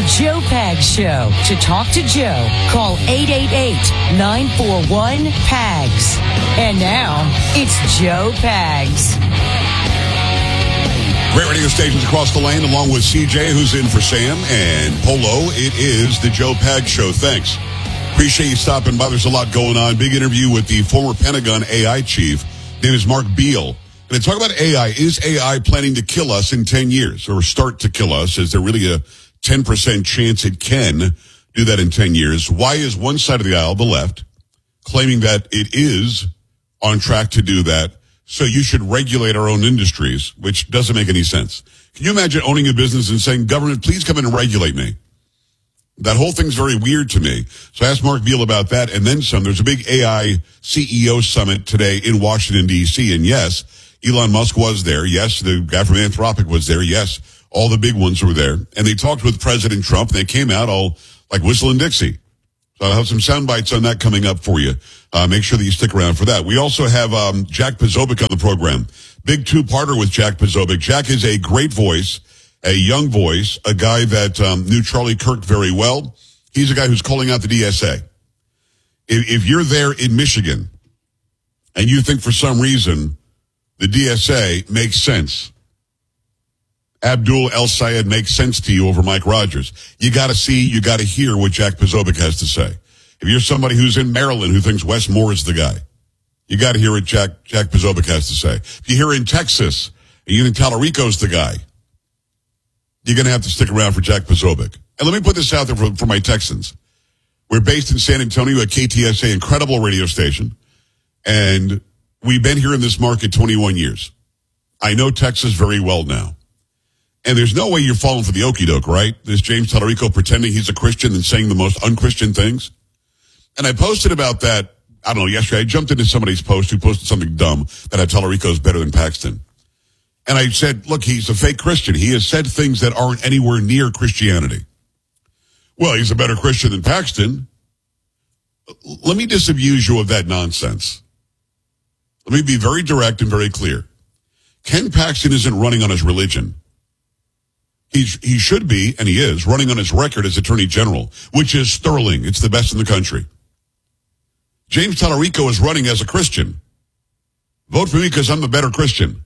Joe Pags Show. To talk to Joe, call 888-941-PAGS. And now, it's Joe Pags. Great radio stations across the land, along with CJ, who's in for Sam, and Polo. It is the Joe Pags Show. Thanks. Appreciate you stopping by. There's a lot going on. Big interview with the former Pentagon AI chief. His name is Mark Beale. And to talk about AI, is AI planning to kill us in 10 years or start to kill us? Is there really a 10% chance it can do that in 10 years? Why is one side of the aisle, the left, claiming that it is on track to do that? So you should regulate our own industries, which doesn't make any sense. Can you imagine owning a business and saying, government, please come in and regulate me? That whole thing's very weird to me. So I asked Mark Beale about that and then some. There's a big AI CEO summit today in Washington, D.C. And yes, Elon Musk was there. Yes, the guy from Anthropic was there. Yes, all the big ones were there. And they talked with President Trump. And they came out all like whistling Dixie. So I'll have some sound bites on that coming up for you. Make sure that you stick around for that. We also have Jack Posobiec on the program. Big two-parter with Jack Posobiec. Jack is a great voice, a young voice, a guy that knew Charlie Kirk very well. He's a guy who's calling out the DSA. If you're there in Michigan and you think for some reason the DSA makes sense, Abdul El-Sayed makes sense to you over Mike Rogers, you got to see, you got to hear what Jack Posobiec has to say. If you're somebody who's in Maryland who thinks Wes Moore is the guy, you got to hear what Jack Posobiec has to say. If you're here in Texas and you think Tallarico's the guy, you're going to have to stick around for Jack Posobiec. And let me put this out there for my Texans. We're based in San Antonio at KTSA, incredible radio station. And we've been here in this market 21 years. I know Texas very well now. And there's no way you're falling for the okie doke, right? This James Tallarico pretending he's a Christian and saying the most unchristian things. And I posted about that, I don't know, yesterday. I jumped into somebody's post who posted something dumb that Tallarico is better than Paxton. And I said, look, he's a fake Christian. He has said things that aren't anywhere near Christianity. Well, he's a better Christian than Paxton. Let me disabuse you of that nonsense. Let me be very direct and very clear. Ken Paxton isn't running on his religion. He should be, and he is, running on his record as Attorney General, which is sterling. It's the best in the country. James Tallarico is running as a Christian. Vote for me because I'm the better Christian.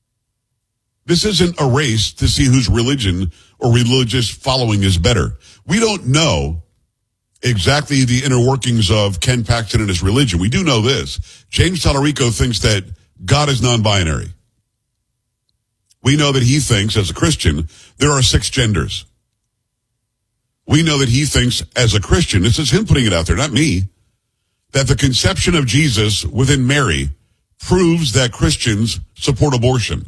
This isn't a race to see whose religion or religious following is better. We don't know exactly the inner workings of Ken Paxton and his religion. We do know this. James Tallarico thinks that God is non-binary. We know that he thinks, as a Christian, there are 6 genders. We know that he thinks, as a Christian, this is him putting it out there, not me, that the conception of Jesus within Mary proves that Christians support abortion.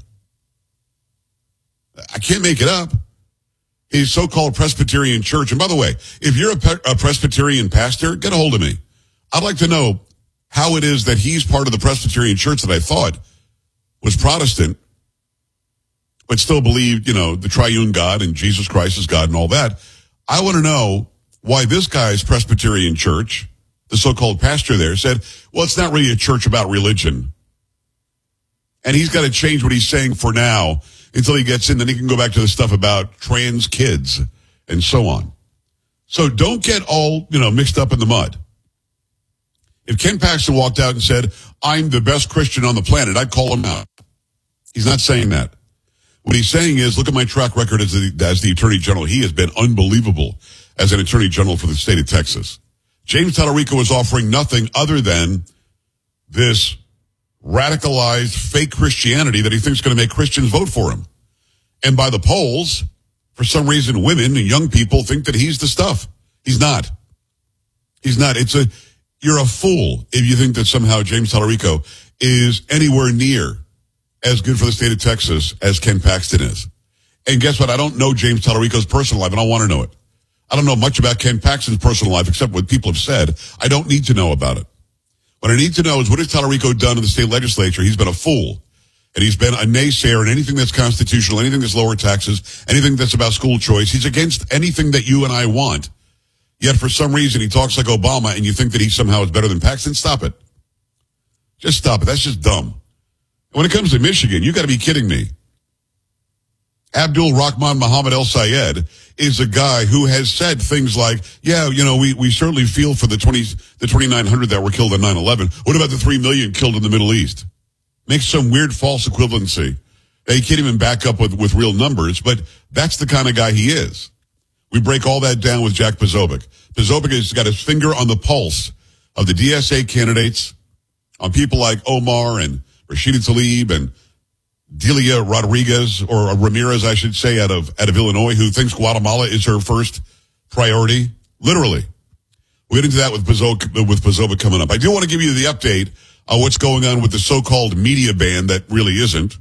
I can't make it up. His so-called Presbyterian church, and by the way, if you're a Presbyterian pastor, get a hold of me. I'd like to know how it is that he's part of the Presbyterian church that I thought was Protestant, but still believed, the triune God and Jesus Christ is God and all that. I want to know why this guy's Presbyterian church, the so-called pastor there, said, well, it's not really a church about religion. And he's got to change what he's saying for now until he gets in. Then he can go back to the stuff about trans kids and so on. So don't get all, mixed up in the mud. If Ken Paxton walked out and said, I'm the best Christian on the planet, I'd call him out. He's not saying that. What he's saying is, look at my track record as the Attorney General. He has been unbelievable as an Attorney General for the state of Texas. James Tallarico is offering nothing other than this radicalized fake Christianity that he thinks is going to make Christians vote for him. And by the polls, for some reason, women and young people think that he's the stuff. He's not. He's not. You're a fool if you think that somehow James Tallarico is anywhere near as good for the state of Texas as Ken Paxton is. And guess what? I don't know James Tallarico's personal life, and I want to know it. I don't know much about Ken Paxton's personal life except what people have said. I don't need to know about it. What I need to know is, what has Tallarico done in the state legislature? He's been a fool. And he's been a naysayer in anything that's constitutional, anything that's lower taxes, anything that's about school choice. He's against anything that you and I want. Yet for some reason he talks like Obama and you think that he somehow is better than Paxton. Stop it. Just stop it. That's just dumb. When it comes to Michigan, you got to be kidding me. Abdul Rahman Muhammad El Sayed is a guy who has said things like, yeah, we certainly feel for the 2,900 that were killed in 9/11. What about the 3 million killed in the Middle East? Makes some weird false equivalency. He can't even back up with real numbers, but that's the kind of guy he is. We break all that down with Jack Posobiec. Posobiec has got his finger on the pulse of the DSA candidates, on people like Omar and Rashida Tlaib and Delia Rodriguez, or Ramirez, I should say, out of Illinois, who thinks Guatemala is her first priority. Literally. We'll get into that with Posobiec coming up. I do want to give you the update on what's going on with the so-called media ban that really isn't.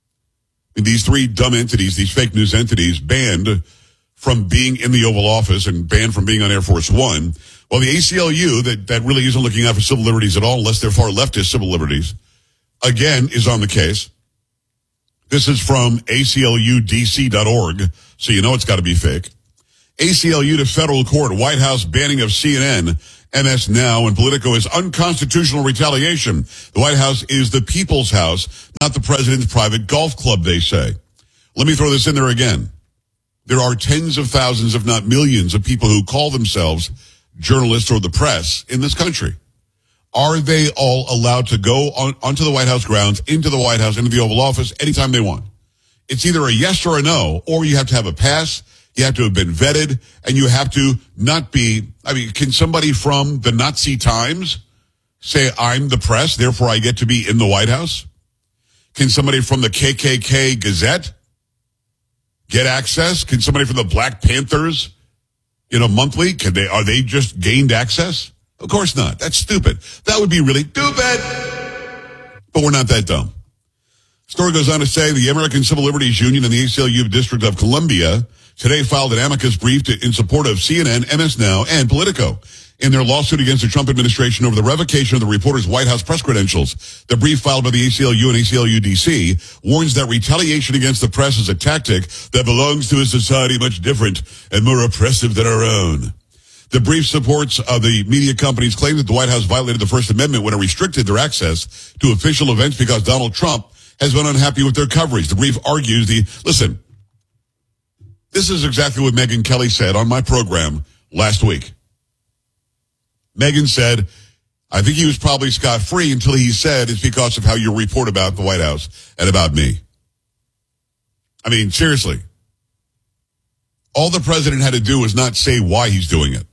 These three dumb entities, these fake news entities, banned from being in the Oval Office and banned from being on Air Force One. Well, the ACLU, that really isn't looking out for civil liberties at all, unless they're far leftist civil liberties, again, is on the case. This is from ACLUDC.org, so you know it's got to be fake. ACLU to federal court, White House banning of CNN, MS Now, and Politico is unconstitutional retaliation. The White House is the people's house, not the president's private golf club, they say. Let me throw this in there again. There are tens of thousands, if not millions, of people who call themselves journalists or the press in this country. Are they all allowed to go onto the White House grounds, into the White House, into the Oval Office, anytime they want? It's either a yes or a no, or you have to have a pass, you have to have been vetted, and you have to not be, can somebody from the Nazi Times say, I'm the press, therefore I get to be in the White House? Can somebody from the KKK Gazette get access? Can somebody from the Black Panthers, monthly, are they just gained access? Of course not. That's stupid. That would be really stupid. But we're not that dumb. Story goes on to say the American Civil Liberties Union and the ACLU District of Columbia today filed an amicus brief in support of CNN, MS Now, and Politico in their lawsuit against the Trump administration over the revocation of the reporter's White House press credentials. The brief filed by the ACLU and ACLU-DC warns that retaliation against the press is a tactic that belongs to a society much different and more oppressive than our own. The brief supports the media companies' claim that the White House violated the First Amendment when it restricted their access to official events because Donald Trump has been unhappy with their coverage. The brief argues listen, this is exactly what Megyn Kelly said on my program last week. Megyn said, I think he was probably scot-free until he said it's because of how you report about the White House and about me. Seriously. All the president had to do was not say why he's doing it.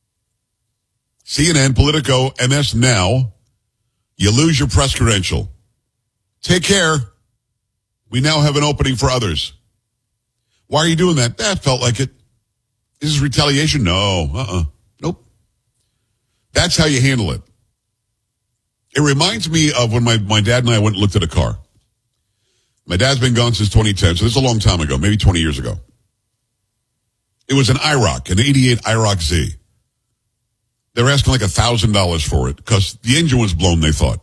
CNN, Politico, MS Now, you lose your press credential. Take care. We now have an opening for others. Why are you doing that? That felt like it. This is retaliation? No. Nope. That's how you handle it. It reminds me of when my dad and I went and looked at a car. My dad's been gone since 2010, so this is a long time ago, maybe 20 years ago. It was an IROC, an 88 IROC Z. They were asking like $1,000 for it because the engine was blown, they thought.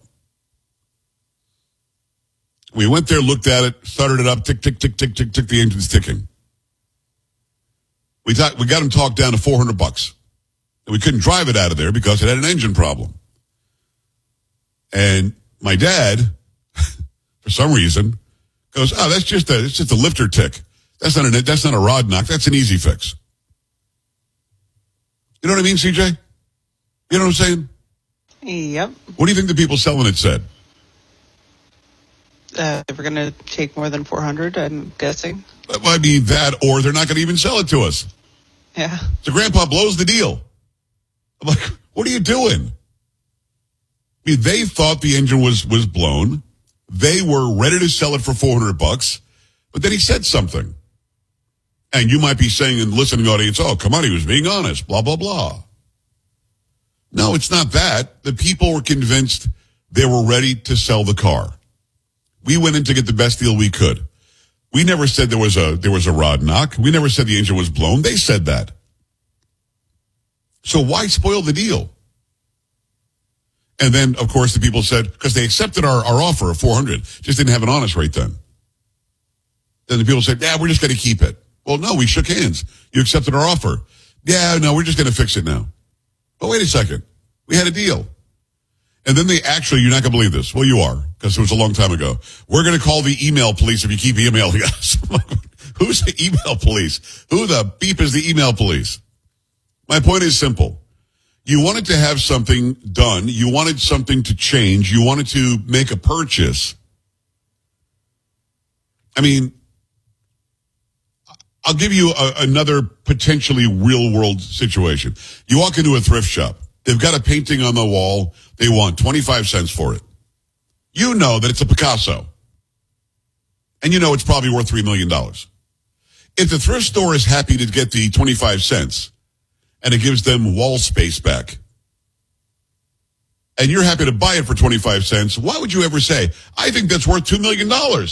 We went there, looked at it, started it up, tick, tick, tick, tick, tick, tick, the engine's ticking. We got him talked down to $400. And we couldn't drive it out of there because it had an engine problem. And my dad, for some reason, goes, it's just a lifter tick. That's not a rod knock. That's an easy fix. You know what I mean, CJ? You know what I'm saying? Yep. What do you think the people selling it said? They were going to take more than 400, I'm guessing. That, or they're not going to even sell it to us. Yeah. So Grandpa blows the deal. I'm like, what are you doing? They thought the engine was blown. They were ready to sell it for $400, but then he said something. And you might be saying in the listening audience, oh, come on, he was being honest, blah, blah, blah. No, it's not that. The people were convinced they were ready to sell the car. We went in to get the best deal we could. We never said there was a rod knock. We never said the engine was blown. They said that. So why spoil the deal? And then, of course, the people said, because they accepted our offer of $400, just didn't have it on us right then. Then the people said, we're just going to keep it. Well, no, we shook hands. You accepted our offer. Yeah, no, we're just going to fix it now. But wait a second. We had a deal. And then you're not going to believe this. Well, you are, because it was a long time ago. We're going to call the email police if you keep emailing us. Who's the email police? Who the beep is the email police? My point is simple. You wanted to have something done. You wanted something to change. You wanted to make a purchase. I mean, I'll give you another potentially real-world situation. You walk into a thrift shop. They've got a painting on the wall. They want 25 cents for it. You know that it's a Picasso. And you know it's probably worth $3 million. If the thrift store is happy to get the 25 cents and it gives them wall space back, and you're happy to buy it for 25 cents, why would you ever say, I think that's worth $2 million?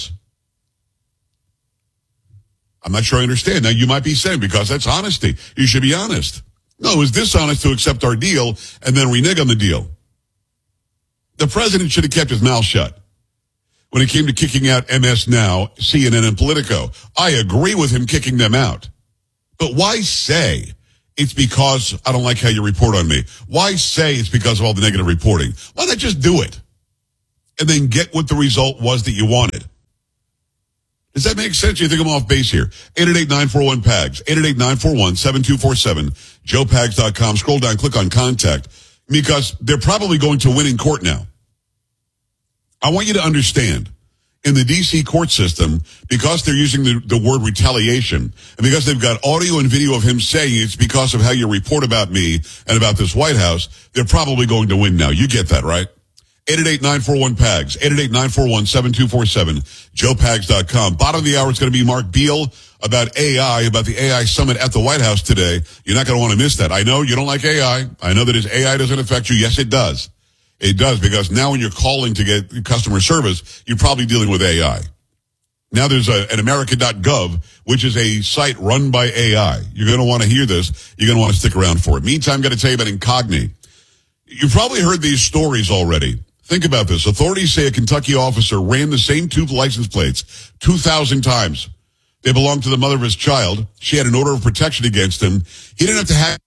I'm not sure I understand. Now, you might be saying, because that's honesty. You should be honest. No, it was dishonest to accept our deal and then renege on the deal. The president should have kept his mouth shut when it came to kicking out MS Now, CNN, and Politico. I agree with him kicking them out. But why say it's because I don't like how you report on me? Why say it's because of all the negative reporting? Why not just do it and then get what the result was that you wanted? Does that make sense? You think I'm off base here? 888-941-PAGS, 888-941-7247, joepags.com. Scroll down, click on contact, because they're probably going to win in court now. I want you to understand, in the D.C. court system, because they're using the word retaliation, and because they've got audio and video of him saying it's because of how you report about me and about this White House, they're probably going to win now. You get that, right? 888-941-PAGS, 888-941-7247, joepags.com. Bottom of the hour, it's going to be Mark Beal about AI, about the AI summit at the White House today. You're not going to want to miss that. I know you don't like AI. I know that his AI doesn't affect you. Yes, it does. It does, because now when you're calling to get customer service, you're probably dealing with AI. Now there's an America.gov, which is a site run by AI. You're going to want to hear this. You're going to want to stick around for it. Meantime, I'm going to tell you about Incogni. You've probably heard these stories already. Think about this. Authorities say a Kentucky officer ran the same two license plates 2,000 times. They belonged to the mother of his child. She had an order of protection against him. He didn't have to have...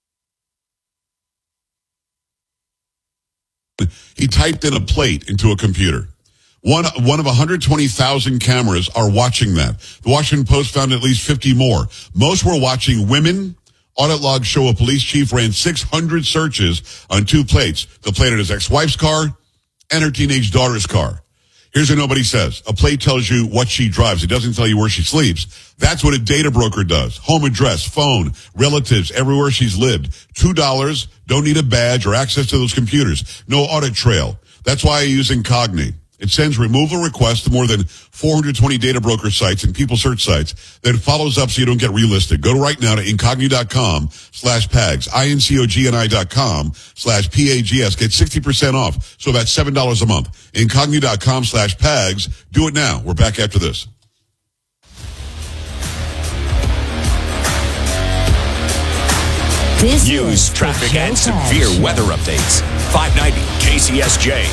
He typed in a plate into a computer. One of 120,000 cameras are watching that. The Washington Post found at least 50 more. Most were watching women. Audit logs show a police chief ran 600 searches on two plates. The plate at his ex-wife's car and her teenage daughter's car. Here's what nobody says. A plate tells you what she drives. It doesn't tell you where she sleeps. That's what a data broker does. Home address, phone, relatives, everywhere she's lived. $2, don't need a badge or access to those computers. No audit trail. That's why I use Incogni. It sends removal requests to more than 420 data broker sites and people search sites. Then follows up so you don't get relisted. Go right now to incogni.com/PAGS, incogni.com/PAGS. Get 60% off, so about $7 a month. Incogni.com/PAGS. Do it now. We're back after this. News, traffic, and severe weather updates. 590 KCSJ.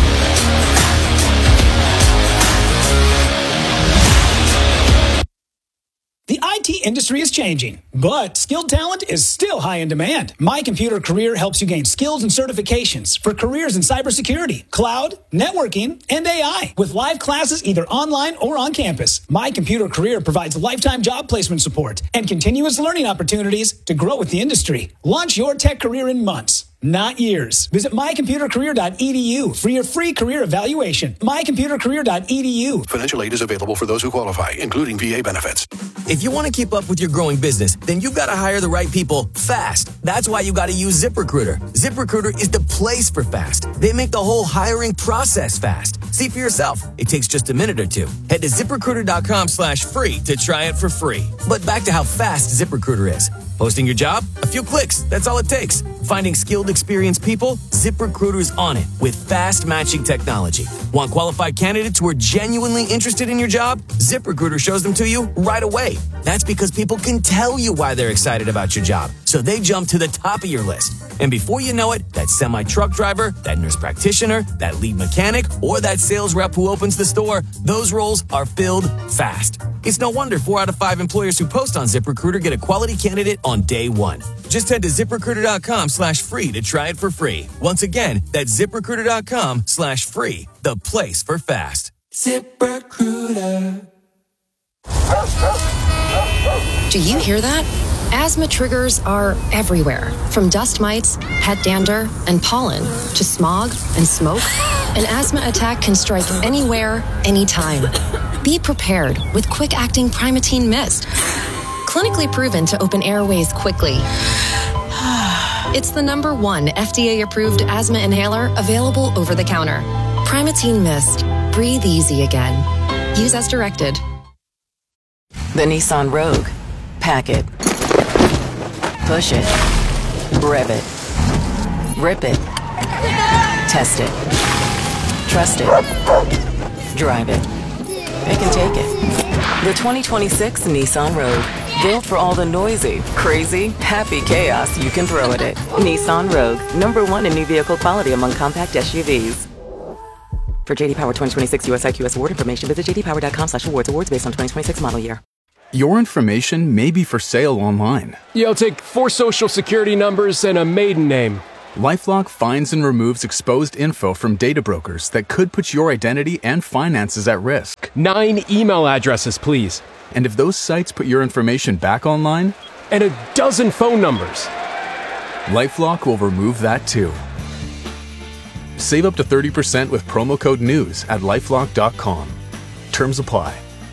The IT industry is changing, but skilled talent is still high in demand. My Computer Career helps you gain skills and certifications for careers in cybersecurity, cloud, networking, and AI. With live classes either online or on campus, My Computer Career provides lifetime job placement support and continuous learning opportunities to grow with the industry. Launch your tech career in months, not years. Visit mycomputercareer.edu for your free career evaluation. mycomputercareer.edu. Financial aid is available for those who qualify, including VA benefits. If you want to keep up with your growing business, then you've got to hire the right people fast. That's why you got to use ZipRecruiter. ZipRecruiter is the place for fast. They make the whole hiring process fast. See for yourself. It takes just a minute or two. Head to ZipRecruiter.com/free to try it for free. But back to how fast ZipRecruiter is. Posting your job? A few clicks. That's all it takes. Finding skilled, experienced people? ZipRecruiter's on it with fast matching technology. Want qualified candidates who are genuinely interested in your job? ZipRecruiter shows them to you right away. That's because people can tell you why they're excited about your job, so they jump to the top of your list. And before you know it, that semi-truck driver, that nurse practitioner, that lead mechanic, or that sales rep who opens the store, those roles are filled fast. It's no wonder 4 out of 5 employers who post on ZipRecruiter get a quality candidate on day one. Just head to ZipRecruiter.com/free to try it for free. Once again, that's ZipRecruiter.com/free, the place for fast. ZipRecruiter. Do you hear that? Asthma triggers are everywhere, from dust mites, pet dander, and pollen, to smog and smoke. An asthma attack can strike anywhere, anytime. Be prepared with quick-acting Primatene Mist. Clinically proven to open airways quickly. It's the #1 FDA-approved asthma inhaler available over the counter. Primatene Mist. Breathe easy again. Use as directed. The Nissan Rogue. Pack it. Push it. Rev it. Rip it. Test it. Trust it. Drive it. It can take it. The 2026 Nissan Rogue. Built for all the noisy, crazy, happy chaos you can throw at it. Nissan Rogue. #1 in new vehicle quality among compact SUVs. For JD Power 2026 US IQS award information, visit jdpower.com/awards. Awards based on 2026 model year. Your information may be for sale online. Yo, take 4 social security numbers and a maiden name. LifeLock finds and removes exposed info from data brokers that could put your identity and finances at risk. 9 email addresses, please. And if those sites put your information back online? And a dozen phone numbers. LifeLock will remove that too. Save up to 30% with promo code NEWS at LifeLock.com. Terms apply.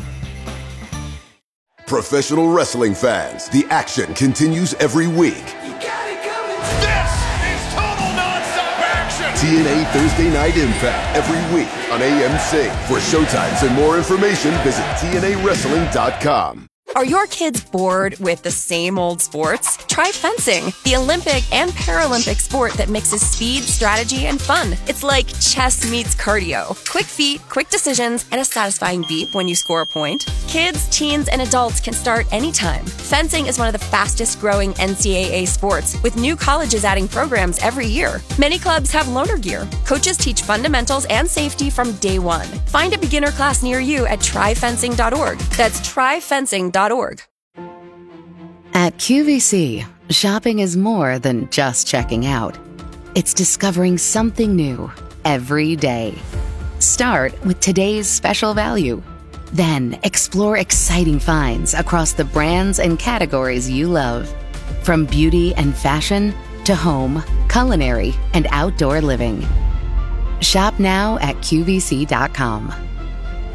Professional wrestling fans, the action continues every week. This is total nonstop action. TNA Thursday Night Impact every week on AMC. For showtimes and more information, visit TNAWrestling.com. Are your kids bored with the same old sports? Try fencing, the Olympic and Paralympic sport that mixes speed, strategy, and fun. It's like chess meets cardio. Quick feet, quick decisions, and a satisfying beep when you score a point. Kids, teens, and adults can start anytime. Fencing is one of the fastest growing NCAA sports, with new colleges adding programs every year. Many clubs have loaner gear. Coaches teach fundamentals and safety from day one. Find a beginner class near you at tryfencing.org. That's tryfencing.org. At QVC, shopping is more than just checking out. It's discovering something new every day. Start with today's special value. Then explore exciting finds across the brands and categories you love. From beauty and fashion to home, culinary, and outdoor living. Shop now at QVC.com.